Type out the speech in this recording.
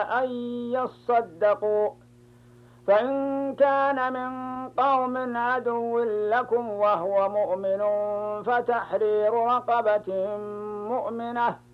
أن يصدقوا. فإن كان من قوم عدو لكم وهو مؤمن فتحرير رقبة مؤمنة